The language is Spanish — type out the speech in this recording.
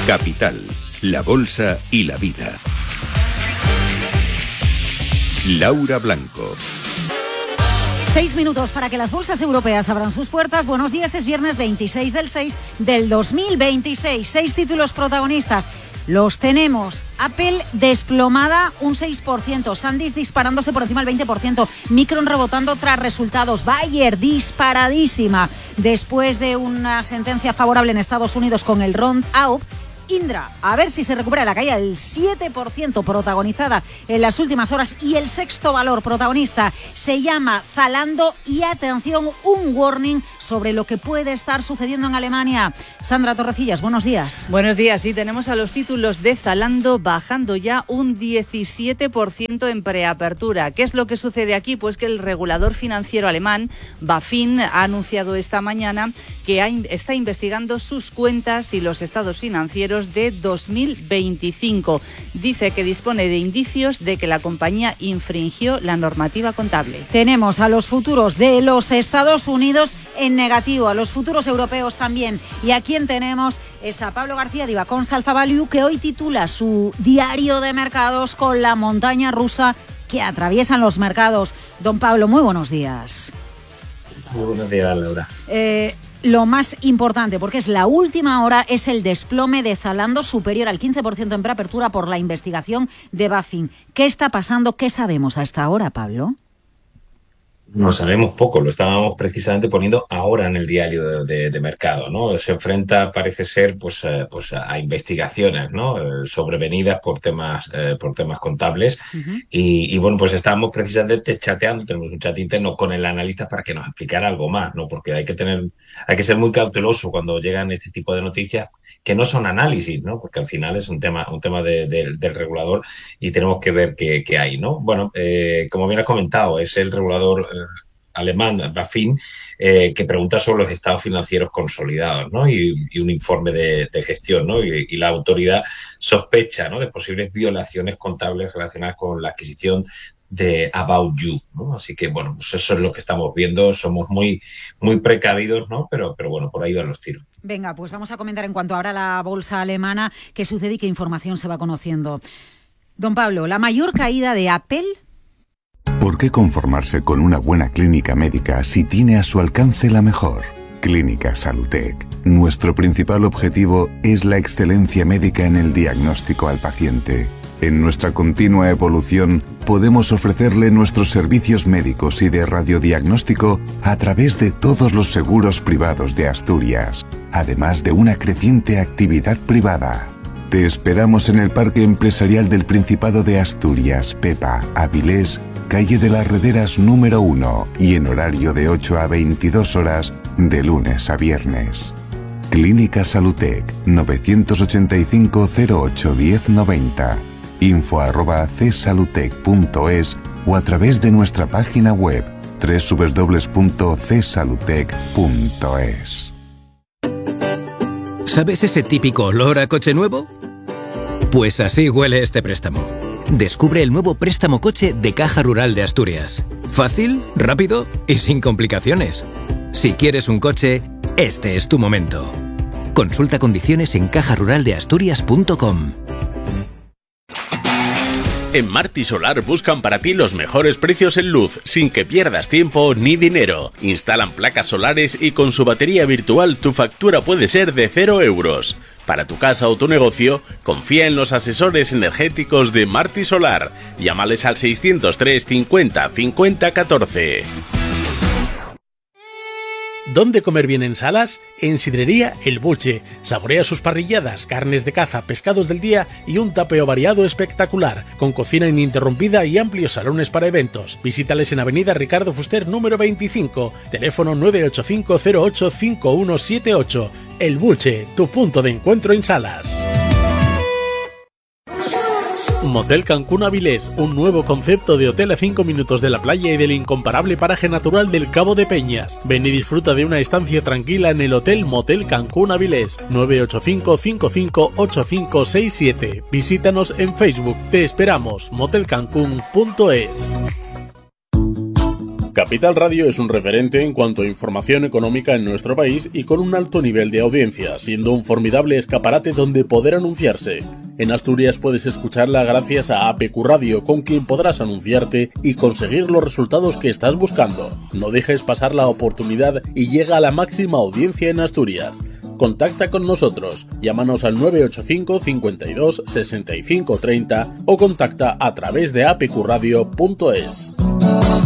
Capital, la bolsa y la vida. Laura Blanco. 6 minutos para que las bolsas europeas abran sus puertas. Buenos días, es viernes 26 del 6 del 2026. 6 títulos protagonistas. Los tenemos. Apple desplomada un 6%. Sandisk disparándose por encima del 20%. Micron rebotando tras resultados. Bayer disparadísima después de una sentencia favorable en Estados Unidos con el round-out. Indra, a ver si se recupera la caída del 7% protagonizada en las últimas horas. Y el sexto valor protagonista se llama Zalando. Y atención, un warning sobre lo que puede estar sucediendo en Alemania. Sandra Torrecillas, buenos días. Buenos días, sí, tenemos a los títulos de Zalando bajando ya un 17% en preapertura. ¿Qué es lo que sucede aquí? Pues que el regulador financiero alemán, BaFin, ha anunciado esta mañana que está investigando sus cuentas y los estados financieros de 2025. Dice que dispone de indicios de que la compañía infringió la normativa contable. Tenemos a los futuros de los Estados Unidos en negativo, a los futuros europeos también. Y a quien tenemos es a Pablo García de Ibacons Alpha Value, que hoy titula su diario de mercados con la montaña rusa que atraviesan los mercados. Don Pablo, muy buenos días. Muy buenos días, Laura. Lo más importante, porque es la última hora, es el desplome de Zalando superior al 15% en preapertura por la investigación de BaFin. ¿Qué está pasando? ¿Qué sabemos hasta ahora, Pablo? No sabemos poco, lo estábamos precisamente poniendo ahora en el diario de mercado, ¿no? Se enfrenta, parece ser, pues a investigaciones, ¿no? Sobrevenidas por temas contables. Uh-huh. Y bueno, pues estábamos precisamente chateando, tenemos un chat interno con el analista para que nos explicara algo más, ¿no? Porque hay que ser muy cauteloso cuando llegan este tipo de noticias que no son análisis, ¿no? Porque al final es un tema del regulador y tenemos que ver qué hay, ¿no? Bueno, como bien has comentado, es el regulador alemán, BaFin, que pregunta sobre los estados financieros consolidados, ¿no? Y un informe de gestión, ¿no? Y la autoridad sospecha, ¿no? De posibles violaciones contables relacionadas con la adquisición de About You, ¿no? Así que, bueno, pues eso es lo que estamos viendo. Somos muy, muy precavidos, ¿no? Pero bueno, por ahí van los tiros. Venga, pues vamos a comentar en cuanto ahora la bolsa alemana qué sucede y qué información se va conociendo. Don Pablo, la mayor caída de Apple. ¿Por qué conformarse con una buena clínica médica si tiene a su alcance la mejor? Clínica Salutec. Nuestro principal objetivo es la excelencia médica en el diagnóstico al paciente. En nuestra continua evolución, podemos ofrecerle nuestros servicios médicos y de radiodiagnóstico a través de todos los seguros privados de Asturias, además de una creciente actividad privada. Te esperamos en el Parque Empresarial del Principado de Asturias, Pepa, Avilés, calle de las Rederas número 1 y en horario de 8 a 22 horas de lunes a viernes. Clínica Salutec, 985 08 1090. info@csalutec.es o a través de nuestra página web www.csalutec.es. ¿Sabes ese típico olor a coche nuevo? Pues así huele este préstamo. Descubre el nuevo préstamo coche de Caja Rural de Asturias. Fácil, rápido y sin complicaciones. Si quieres un coche, este es tu momento. Consulta condiciones en cajaruraldeasturias.com. En Marti Solar buscan para ti los mejores precios en luz, sin que pierdas tiempo ni dinero. Instalan placas solares y con su batería virtual tu factura puede ser de 0 euros. Para tu casa o tu negocio, confía en los asesores energéticos de Marti Solar. Llámales al 603 50 50 14. ¿Dónde comer bien en Salas? En Sidrería El Bulche. Saborea sus parrilladas, carnes de caza, pescados del día y un tapeo variado espectacular, con cocina ininterrumpida y amplios salones para eventos. Visítales en Avenida Ricardo Fuster número 25, teléfono 985 08 5178. El Bulche, tu punto de encuentro en Salas. Motel Cancún Avilés, un nuevo concepto de hotel a 5 minutos de la playa y del incomparable paraje natural del Cabo de Peñas. Ven y disfruta de una estancia tranquila en el Hotel Motel Cancún Avilés, 985 55 8567. Visítanos en Facebook. Te esperamos. motelcancún.es. Capital Radio es un referente en cuanto a información económica en nuestro país y con un alto nivel de audiencia, siendo un formidable escaparate donde poder anunciarse. En Asturias puedes escucharla gracias a APQ Radio, con quien podrás anunciarte y conseguir los resultados que estás buscando. No dejes pasar la oportunidad y llega a la máxima audiencia en Asturias. Contacta con nosotros, llámanos al 985 52 65 30 o contacta a través de apqradio.es.